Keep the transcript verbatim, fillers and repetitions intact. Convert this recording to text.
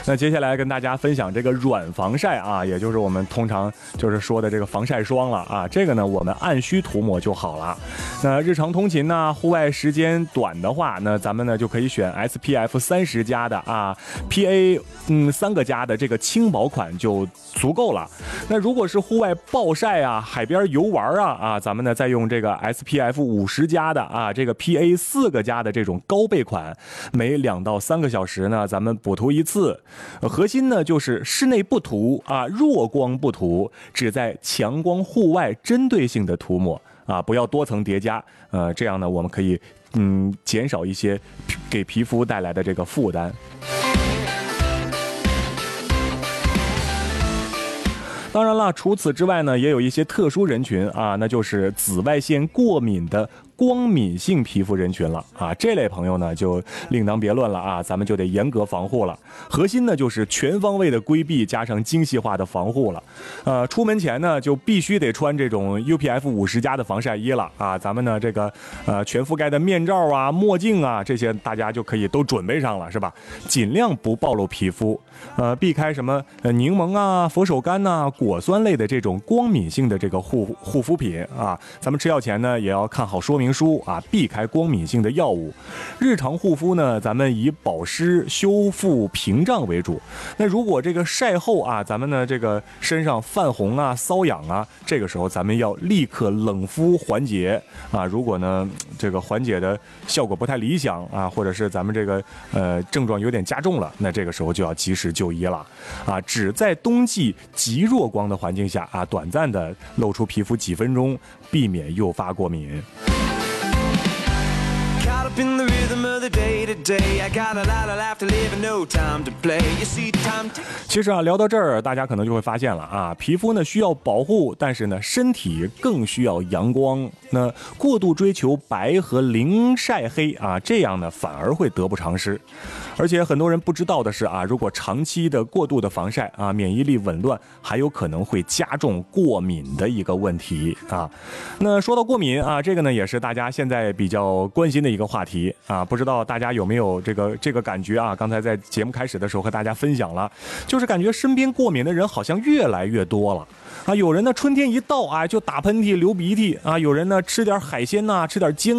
那接下来跟大家分享这个软防晒啊，也就是我们通常就是说的这个防晒霜了啊。这个呢，我们按需涂抹就好了。那日常通勤呢，户外时间短的话，那咱们呢就可以选 S P F 三十加的啊 ，P A 嗯三个加的这个轻薄款就足够了。那如果是户外暴晒啊，海边游玩啊啊，咱们呢再用这个 S P F 五十加的啊，这个 P A 四个加的这种高倍款，每两到三个小时呢，咱们补涂一次。呃、核心呢就是室内不涂啊，弱光不涂，只在强光户外针对性的涂抹啊，不要多层叠加。呃，这样呢，我们可以嗯减少一些给皮肤带来的这个负担。当然了，除此之外呢，也有一些特殊人群啊，那就是紫外线过敏的光敏性皮肤人群了啊，这类朋友呢就另当别论了啊，咱们就得严格防护了。核心呢就是全方位的规避加上精细化的防护了。呃，出门前呢就必须得穿这种 U P F 五十加的防晒衣了啊，咱们呢这个呃全覆盖的面罩啊、墨镜啊这些大家就可以都准备上了，是吧？尽量不暴露皮肤，呃，避开什么呃柠檬啊、佛手柑呐、果酸类的这种光敏性的这个护护肤品啊。咱们吃药前呢也要看好说明书啊，避开光敏性的药物。日常护肤呢，咱们以保湿、修复、屏障为主。那如果这个晒后啊，咱们呢这个身上泛红啊、瘙痒啊，这个时候咱们要立刻冷敷缓解啊。如果呢这个缓解的效果不太理想啊，或者是咱们这个呃症状有点加重了，那这个时候就要及时就医了啊。只在冬季极弱光的环境下啊，短暂的露出皮肤几分钟，避免诱发过敏。其实啊，聊到这儿，大家可能就会发现了啊，皮肤呢需要保护，但是呢，身体更需要阳光。那过度追求白和零晒黑啊，这样呢反而会得不偿失。而且很多人不知道的是啊，如果长期的过度的防晒啊，免疫力紊乱，还有可能会加重过敏的一个问题啊。那说到过敏啊，这个呢也是大家现在比较关心的一个话题啊，不知道大家有没有这个这个感觉啊？刚才在节目开始的时候和大家分享了，就是感觉身边过敏的人好像越来越多了啊。有人呢春天一到啊就打喷嚏流鼻涕啊，有人呢吃点海鲜呐、啊，吃点坚